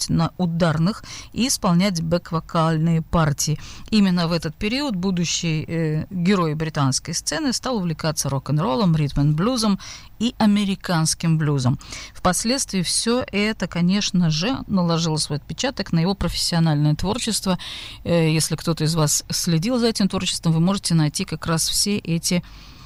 играть на ударных и исполнять бэк-вокальные партии. Именно в этот период будущий герой британской сцены стал увлекаться рок-н-роллом, ритм-н-блюзом и американским блюзом. Впоследствии все это, конечно же, наложило свой отпечаток на его профессиональное творчество. Если кто-то из вас следил за этим творчеством, вы можете найти как раз все эти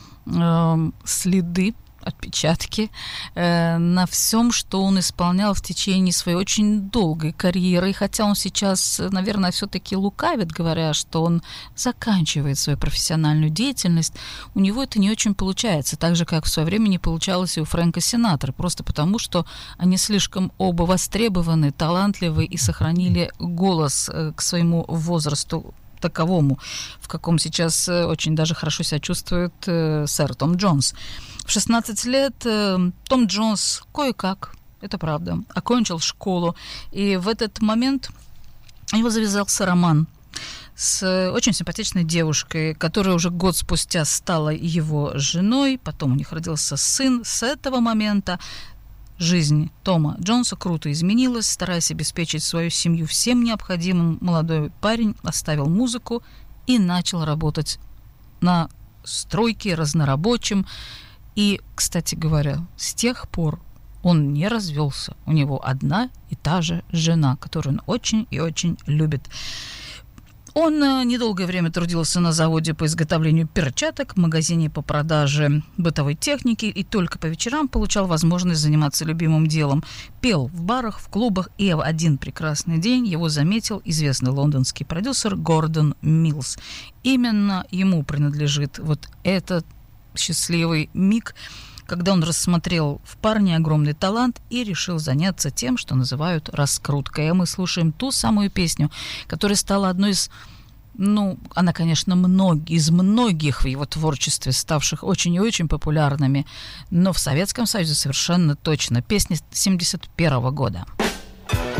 следы, отпечатки на всем, что он исполнял в течение своей очень долгой карьеры. И хотя он сейчас, наверное, все-таки лукавит, говоря, что он заканчивает свою профессиональную деятельность, у него это не очень получается, так же, как в свое время не получалось и у Фрэнка Синатры, просто потому, что они слишком оба востребованы, талантливы и сохранили голос к своему возрасту таковому, в каком сейчас очень даже хорошо себя чувствует сэр Том Джонс. В 16 лет Том Джонс кое-как, это правда, окончил школу, и в этот момент у него завязался роман с очень симпатичной девушкой, которая уже год спустя стала его женой, потом у них родился сын. С этого момента жизнь Тома Джонса круто изменилась. Стараясь обеспечить свою семью всем необходимым, молодой парень оставил музыку и начал работать на стройке, разнорабочим. И, кстати говоря, с тех пор он не развелся. У него одна и та же жена, которую он очень и очень любит. Он недолгое время трудился на заводе по изготовлению перчаток, в магазине по продаже бытовой техники и только по вечерам получал возможность заниматься любимым делом. Пел в барах, в клубах, и в один прекрасный день его заметил известный лондонский продюсер Гордон Миллс. Именно ему принадлежит вот этот счастливый миг, когда он рассмотрел в парне огромный талант и решил заняться тем, что называют раскруткой. А мы слушаем ту самую песню, которая стала одной из, она, конечно, из многих в его творчестве, ставших очень и очень популярными, но в Советском Союзе совершенно точно. Песня 1971 года.